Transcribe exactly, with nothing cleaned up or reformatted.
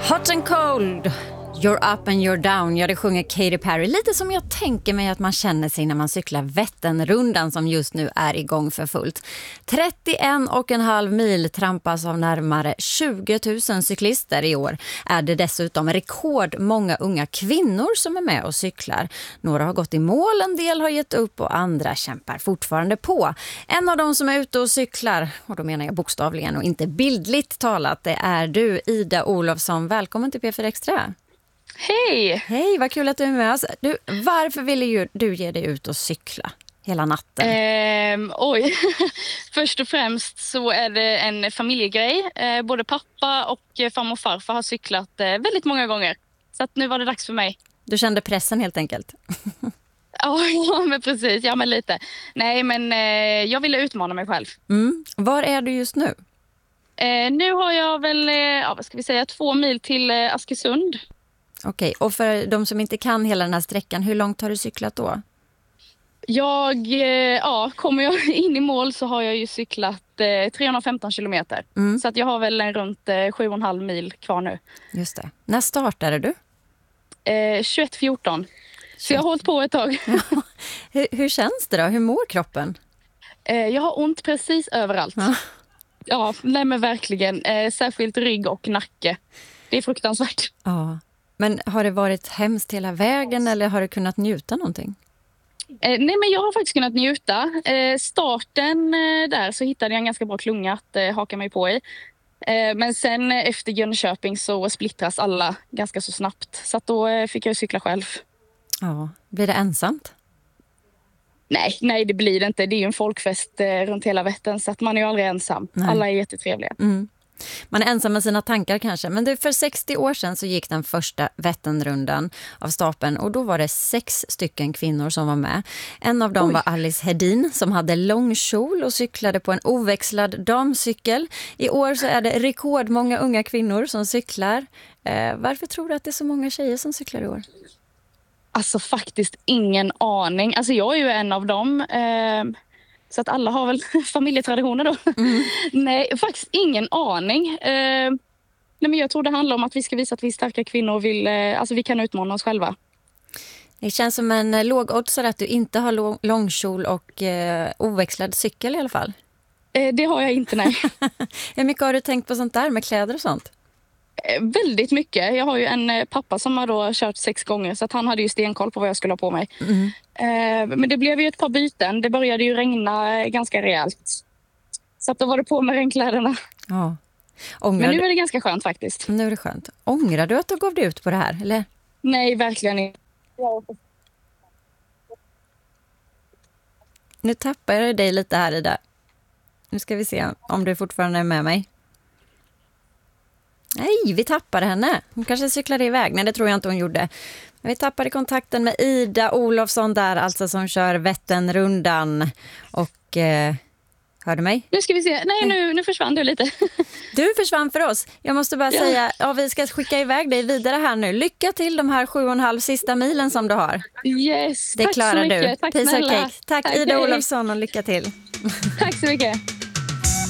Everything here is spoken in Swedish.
Hot and cold, you're up and you're down. Ja, det sjunger Katy Perry. Lite som jag tänker mig att man känner sig när man cyklar Vätternrundan som just nu är igång för fullt. trettioen och en halv mil trampas av närmare tjugo tusen cyklister i år. Är det dessutom rekordmånga unga kvinnor som är med och cyklar. Några har gått i mål, en del har gett upp och andra kämpar fortfarande på. En av dem som är ute och cyklar, och då menar jag bokstavligen och inte bildligt talat, det är du, Ida Olofsson. Välkommen till P fyra Extra. Hej! Hej, vad kul att du är med oss. Du, varför ville ju du ge dig ut och cykla hela natten? Eh, oj, först och främst så är det en familjegrej. Eh, både pappa och farmor och farfar har cyklat eh, väldigt många gånger. Så att nu var det dags för mig. Du kände pressen helt enkelt? Ja, men precis. Ja, men lite. Nej, men eh, jag ville utmana mig själv. Mm. Var är du just nu? Eh, nu har jag väl, eh, ja, vad ska vi säga, två mil till eh, Askesund. Okej, och för de som inte kan hela den här sträckan, hur långt har du cyklat då? Jag, eh, ja, kommer jag in i mål så har jag ju cyklat eh, trehundrafemton kilometer. Mm. Så att jag har väl en runt eh, sju och en halv mil kvar nu. Just det. När startade du? Eh, tjugoett fjorton. Så jag har hållit på ett tag. Ja. Hur, hur känns det då? Hur mår kroppen? Eh, jag har ont precis överallt. Ja. Ja, nej men verkligen. Eh, särskilt rygg och nacke. Det är fruktansvärt. Ja. Men har det varit hemskt hela vägen eller har du kunnat njuta någonting? Eh, nej men jag har faktiskt kunnat njuta. Eh, starten eh, där så hittade jag en ganska bra klunga att eh, haka mig på i. Eh, men sen eh, efter Jönköping så splittras alla ganska så snabbt. Så att då eh, fick jag cykla själv. Ja, blir det ensamt? Nej, nej det blir det inte. Det är ju en folkfest eh, runt hela Vättern så att man är ju aldrig ensam. Nej. Alla är jättetrevliga. Mm. Man är ensam med sina tankar kanske. Men det, för sextio år sedan så gick den första Vätternrundan av stapeln. Och då var det sex stycken kvinnor som var med. En av dem Oj. var Alice Hedin som hade lång kjol och cyklade på en oväxlad damcykel. I år så är det rekordmånga unga kvinnor som cyklar. Eh, varför tror du att det är så många tjejer som cyklar i år? Alltså faktiskt ingen aning. Alltså jag är ju en av dem. Eh, så att alla har väl familjetraditioner då. Mm. Nej, faktiskt ingen aning. Eh, nej men jag tror det handlar om att vi ska visa att vi är starka kvinnor och vill, eh, alltså vi kan utmana oss själva. Det känns som en låg oddsare att du inte har lång, långkjol och eh, oväxlad cykel i alla fall. Eh, det har jag inte, nej. Hur mycket har du tänkt på sånt där med kläder och sånt? Eh, väldigt mycket. Jag har ju en eh, pappa som har då kört sex gånger så att han hade ju stenkoll på vad jag skulle ha på mig. Mm. Eh, men det blev ju ett par byten. Det började ju regna eh, ganska rejält. Så att då var det på med regnkläderna. Ja. Ångrar Men nu du... är det ganska skönt faktiskt. Nu är det skönt. Ångrar du att du gav dig ut på det här? Eller? Nej, verkligen inte. Nu tappar jag dig lite här, Ida. Nu ska vi se om du fortfarande är med mig. Nej, vi tappade henne. Hon kanske cyklade iväg. Nej, det tror jag inte hon gjorde. Men vi tappade kontakten med Ida Olofsson där, alltså som kör Vätternrundan. Och... Eh... Hör du mig? Nu ska vi se. Nej, nu, nu försvann du lite. Du försvann för oss. Jag måste bara Ja. säga, ja, vi ska skicka iväg dig vidare här nu. Lycka till de här sju och en halv sista milen som du har. Yes, Det tack klarar så mycket. du. Tack Piece of snälla. cake. Tack, Tack, Ida hej. Olofsson och lycka till. Tack så mycket.